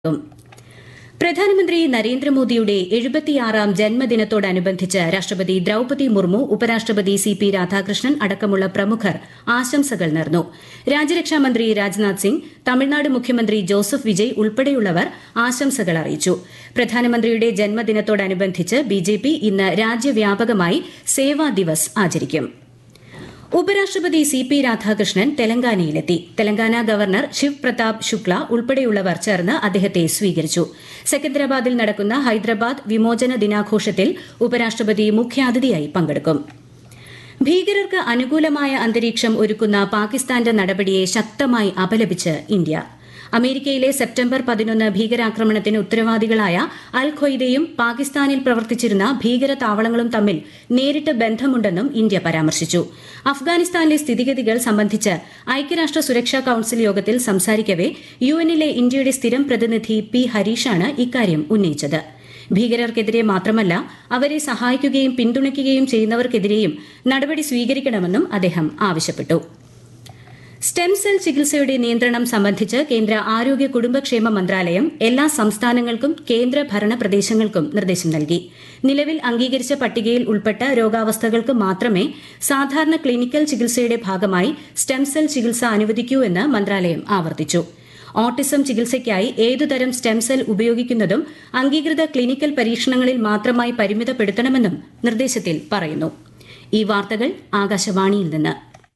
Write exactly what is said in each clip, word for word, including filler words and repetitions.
പ്രധാനമന്ത്രി നരേന്ദ്രമോദിയുടെ എഴുപത്തിയാറാം ജന്മദിനത്തോടനുബന്ധിച്ച് രാഷ്ട്രപതി ദ്രൌപദി മുർമു ഉപരാഷ്ട്രപതി സി പി രാധാകൃഷ്ണൻ അടക്കമുള്ള പ്രമുഖർ ആശംസകൾ നേർന്നു. രാജ്യരക്ഷാമന്ത്രി രാജ്നാഥ് സിംഗ്, തമിഴ്നാട് മുഖ്യമന്ത്രി ജോസഫ് വിജയ് ഉൾപ്പെടെയുള്ളവർ ആശംസകൾ അറിയിച്ചു. പ്രധാനമന്ത്രിയുടെ ജന്മദിനത്തോടനുബന്ധിച്ച് ബിജെപി ഇന്ന് രാജ്യവ്യാപകമായി സേവാ ദിവസ് ആചരിക്കും. ഉപരാഷ്ട്രപതി C P Radhakrishnan തെലങ്കാനയിലെത്തി. Telangana governor Shiv Pratap Shukla ഉൾപ്പെടെയുള്ളവർ ചേർന്ന് അദ്ദേഹത്തെ സ്വീകരിച്ചു. സെക്കന്ദരാബാദിൽ നടക്കുന്ന ഹൈദരാബാദ് വിമോചന ദിനാഘോഷത്തിൽ ഉപരാഷ്ട്രപതി മുഖ്യാതിഥിയായി പങ്കെടുക്കും. ഭീകരർക്ക് അനുകൂലമായ അന്തരീക്ഷം ഒരുക്കുന്ന പാകിസ്ഥാന്റെ നടപടിയെ ശക്തമായി അപലപിച്ച് ഇന്ത്യ. അമേരിക്കയിലെ സെപ്റ്റംബർ പതിനൊന്ന് ഭീകരാക്രമണത്തിന് ഉത്തരവാദികളായ അൽ ഖ്വയ്ദയും പാകിസ്ഥാനിൽ പ്രവർത്തിച്ചിരുന്ന ഭീകര താവളങ്ങളും തമ്മിൽ നേരിട്ട് ബന്ധമുണ്ടെന്നും ഇന്ത്യ പരാമർശിച്ചു. അഫ്ഗാനിസ്ഥാനിലെ സ്ഥിതിഗതികൾ സംബന്ധിച്ച് ഐക്യരാഷ്ട്ര സുരക്ഷാ കൌൺസിൽ യോഗത്തിൽ സംസാരിക്കവെ യുഎന്നിലെ ഇന്ത്യയുടെ സ്ഥിരം പ്രതിനിധി പി ഹരീഷാണ് ഇക്കാര്യം ഉന്നയിച്ചത്. ഭീകരർക്കെതിരെ മാത്രമല്ല, അവരെ സഹായിക്കുകയും പിന്തുണയ്ക്കുകയും ചെയ്യുന്നവർക്കെതിരെയും നടപടി സ്വീകരിക്കണമെന്നും അദ്ദേഹം ആവശ്യപ്പെട്ടു. സ്റ്റെം സെൽ ചികിത്സയുടെ നിയന്ത്രണം സംബന്ധിച്ച് കേന്ദ്ര ആരോഗ്യ കുടുംബക്ഷേമ മന്ത്രാലയം എല്ലാ സംസ്ഥാനങ്ങൾക്കും കേന്ദ്ര ഭരണ പ്രദേശങ്ങൾക്കും നിർദ്ദേശം നൽകി. നിലവിൽ അംഗീകരിച്ച പട്ടികയിൽ ഉൾപ്പെട്ട രോഗാവസ്ഥകൾക്ക് മാത്രമേ സാധാരണ ക്ലിനിക്കൽ ചികിത്സയുടെ ഭാഗമായി സ്റ്റെം സെൽ ചികിത്സ അനുവദിക്കൂ എന്ന് മന്ത്രാലയം ആവർത്തിച്ചു. ഓട്ടിസം ചികിത്സയ്ക്കായി ഏതുതരം സ്റ്റെം സെൽ ഉപയോഗിക്കുന്നതും അംഗീകൃത ക്ലിനിക്കൽ പരീക്ഷണങ്ങളിൽ മാത്രമായി പരിമിതപ്പെടുത്തണമെന്നും നിർദ്ദേശത്തിൽ പറയുന്നു. ഈ വാർത്തകൾ ആകാശവാണിയിൽ നിന്ന്.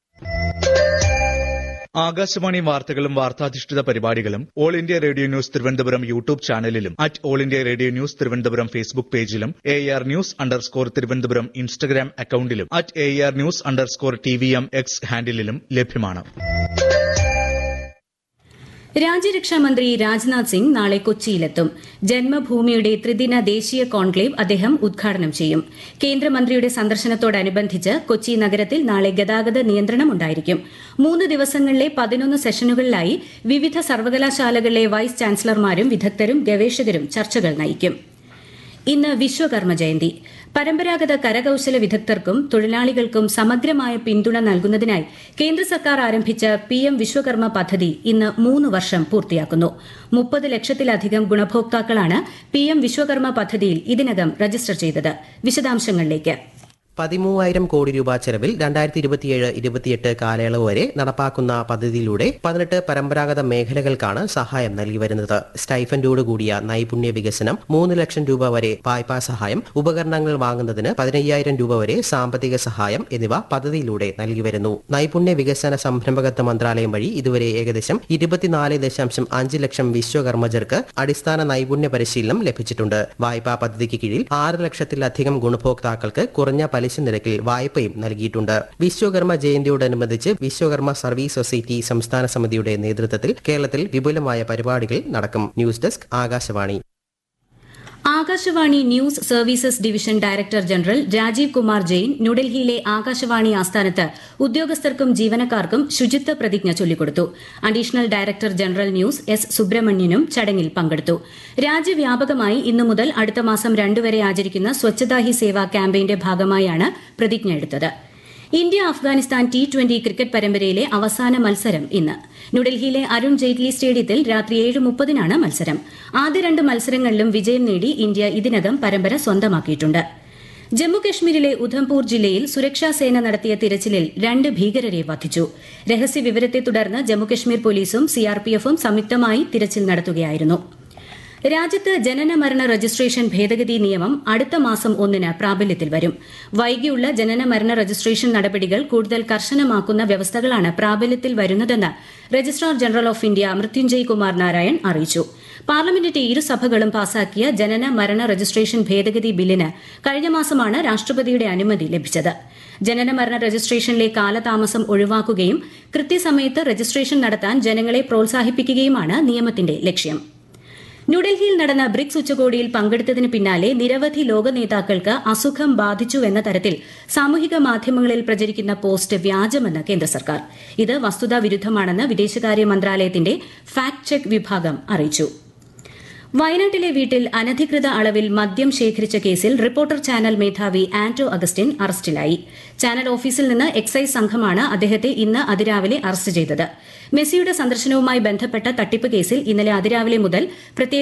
ആകാശവാണി വാർത്തകളും വാർത്താധിഷ്ഠിത പരിപാടികളും all India radio news Thiruvananthapuram YouTube ചാനലിലും at all India radio news Thiruvananthapuram Facebook പേജിലും A R news underscore Thiruvananthapuram Instagram അക്കൌണ്ടിലും at A R news underscore T V M X ഹാൻഡിലും ലഭ്യമാണ്. രാജ്യരക്ഷാമന്ത്രി രാജ്നാഥ് സിംഗ് നാളെ കൊച്ചിയിലെത്തും. ജന്മഭൂമിയുടെ ത്രിദിന ദേശീയ കോൺക്ലേവ് അദ്ദേഹം ഉദ്ഘാടനം ചെയ്യും. കേന്ദ്രമന്ത്രിയുടെ സന്ദർശനത്തോടനുബന്ധിച്ച് കൊച്ചി നഗരത്തിൽ നാളെ ഗതാഗത നിയന്ത്രണം ഉണ്ടായിരിക്കും. മൂന്ന് ദിവസങ്ങളിലെ പതിനൊന്ന് സെഷനുകളിലായി വിവിധ സർവകലാശാലകളിലെ വൈസ് ചാൻസലർമാരും വിദഗ്ധരും ഗവേഷകരും ചർച്ചകൾ നയിക്കും. ഇന്ന് വിശ്വകർമ്മ ജയന്തി. പരമ്പരാഗത കരകൌശല വിദഗ്ധർക്കും തൊഴിലാളികൾക്കും സമഗ്രമായ പിന്തുണ നൽകുന്നതിനായി കേന്ദ്ര സർക്കാർ ആരംഭിച്ച പി എം വിശ്വകർമ്മ പദ്ധതി ഇന്ന് മൂന്ന് വർഷം പൂർത്തിയാക്കുന്നു. മുപ്പത് ലക്ഷത്തിലധികം ഗുണഭോക്താക്കളാണ് പി എം വിശ്വകർമ്മ പദ്ധതിയിൽ ഇതിനകം രജിസ്റ്റർ ചെയ്തത്. വിശദാംശങ്ങളിലേക്ക്. പതിമൂവായിരം കോടി രൂപ ചെലവിൽ രണ്ടായിരത്തി ഇരുപത്തിയേഴ് ഇരുപത്തിയെട്ട് കാലയളവ് വരെ നടപ്പാക്കുന്ന പദ്ധതിയിലൂടെ പതിനെട്ട് പരമ്പരാഗത മേഖലകൾക്കാണ് സഹായം നൽകി വരുന്നത്. സ്റ്റൈഫൻഡോടുകൂടിയ നൈപുണ്യ വികസനം, മൂന്ന് ലക്ഷം രൂപ വരെ വായ്പാ സഹായം, ഉപകരണങ്ങൾ വാങ്ങുന്നതിന് പതിനയ്യായിരം രൂപ വരെ സാമ്പത്തിക സഹായം എന്നിവ പദ്ധതിയിലൂടെ നൽകി വരുന്നു. നൈപുണ്യ വികസന സംരംഭകത്വ മന്ത്രാലയം വഴി ഇതുവരെ ഏകദേശം ഇരുപത്തിനാല് ദശാംശം അഞ്ച് ലക്ഷം വിശ്വകർമ്മജർക്ക് അടിസ്ഥാന നൈപുണ്യ പരിശീലനം ലഭിച്ചിട്ടുണ്ട്. വായ്പാ പദ്ധതിക്ക് കീഴിൽ ആറ് ലക്ഷത്തിലധികം ഗുണഭോക്താക്കൾക്ക് കുറഞ്ഞ പലിശ നിരക്കിൽ വായ്പയും നൽകിയിട്ടുണ്ട്. വിശ്വകർമ്മ ജയന്തിയോടനുബന്ധിച്ച് വിശ്വകർമ്മ സർവീസ് സൊസൈറ്റി സംസ്ഥാന സമിതിയുടെ നേതൃത്വത്തിൽ കേരളത്തിൽ വിപുലമായ പരിപാടികൾ നടക്കും. News desk, Akashvani. Akashvani news services division director general Rajeev Kumar Jain ന്യൂഡൽഹിയിലെ ആകാശവാണി ആസ്ഥാനത്ത് ഉദ്യോഗസ്ഥർക്കും ജീവനക്കാർക്കും ശുചിത്വ പ്രതിജ്ഞ ചൊല്ലിക്കൊടുത്തു. Additional director general news S സുബ്രഹ്മണ്യനും ചടങ്ങിൽ പങ്കെടുത്തു. രാജ്യവ്യാപകമായി ഇന്നു മുതൽ അടുത്ത മാസം രണ്ടുവരെ ആചരിക്കുന്ന സ്വച്ഛതാ ഹി സേവ ക്യാമ്പയിന്റെ ഭാഗമായാണ് പ്രതിജ്ഞ എടുത്തത്. India Afghanistan T twenty cricket പരമ്പരയിലെ അവസാന മത്സരം ഇന്ന് ന്യൂഡൽഹിയിലെ അരുൺ ജെയ്റ്റ്ലി സ്റ്റേഡിയത്തിൽ രാത്രി ഏഴ് മുപ്പതിനാണ് മത്സരം. ആദ്യ രണ്ട് മത്സരങ്ങളിലും വിജയം നേടി ഇന്ത്യ ഇതിനകം പരമ്പര സ്വന്തമാക്കിയിട്ടുണ്ട്. ജമ്മുകശ്മീരിലെ ഉധംപൂർ ജില്ലയിൽ സുരക്ഷാസേന നടത്തിയ തിരച്ചിലിൽ രണ്ട് ഭീകരരെ വധിച്ചു. രഹസ്യവിവരത്തെ തുടർന്ന് ജമ്മുകശ്മീർ പോലീസും സിആർപിഎഫും സംയുക്തമായി തിരച്ചിൽ നടത്തുകയായിരുന്നു. രാജ്യത്ത് ജനന മരണ രജിസ്ട്രേഷൻ ഭേദഗതി നിയമം അടുത്ത മാസം ഒന്നിന് പ്രാബല്യത്തിൽ വരും. വൈകിയുള്ള ജനന മരണ രജിസ്ട്രേഷൻ നടപടികൾ കൂടുതൽ കർശനമാക്കുന്ന വ്യവസ്ഥകളാണ് പ്രാബല്യത്തിൽ വരുന്നതെന്ന് registrar general of India Mrutyunjay Kumar Narayan അറിയിച്ചു. പാർലമെന്റിന്റെ ഇരുസഭകളും പാസാക്കിയ ജനന മരണ രജിസ്ട്രേഷൻ ഭേദഗതി ബില്ലിന് കഴിഞ്ഞ മാസമാണ് രാഷ്ട്രപതിയുടെ അനുമതി ലഭിച്ചത്. ജനന മരണ രജിസ്ട്രേഷനിലെ കാലതാമസം ഒഴിവാക്കുകയും കൃത്യസമയത്ത് രജിസ്ട്രേഷൻ നടത്താൻ ജനങ്ങളെ പ്രോത്സാഹിപ്പിക്കുകയുമാണ് നിയമത്തിന്റെ ലക്ഷ്യം. ന്യൂഡൽഹിയിൽ നടന്ന ബ്രിക്സ് ഉച്ചകോടിയിൽ പങ്കെടുത്തതിന് പിന്നാലെ നിരവധി ലോക നേതാക്കൾക്ക് അസുഖം ബാധിച്ചു എന്ന തരത്തിൽ സാമൂഹിക മാധ്യമങ്ങളിൽ പ്രചരിക്കുന്ന പോസ്റ്റ് വ്യാജമെന്ന് കേന്ദ്ര സർക്കാർ. ഇത് വസ്തുതാ വിരുദ്ധമാണെന്ന് വിദേശകാര്യ മന്ത്രാലയത്തിന്റെ ഫാക്ട് ചെക്ക് വിഭാഗം അറിയിച്ചു. വയനാട്ടിലെ വീട്ടിൽ അനധികൃത അളവിൽ മദ്യം ശേഖരിച്ച കേസിൽ റിപ്പോർട്ടർ ചാനൽ മേധാവി ആന്റോ അഗസ്റ്റിൻ അറസ്റ്റിലായി. ചാനൽ ഓഫീസിൽ നിന്ന് എക്സൈസ് സംഘമാണ് അദ്ദേഹത്തെ ഇന്ന് അതിരാവിലെ അറസ്റ്റ് ചെയ്തത്. മെസ്സിയുടെ സന്ദർശനവുമായി ബന്ധപ്പെട്ട തട്ടിപ്പ് കേസിൽ ഇന്നലെ അതിരാവിലെ മുതൽ പ്രത്യേക